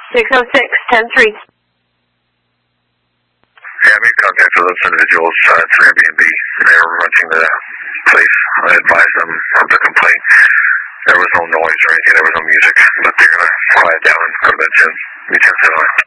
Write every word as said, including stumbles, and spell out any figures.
six oh six, ten three. Yeah, I made contact with those individuals. Uh, it's an Airbnb. They were renting the place. I advised them of the complaint. There was no noise or anything. There was no music. But they're going to quiet down and go to bed soon. Me too,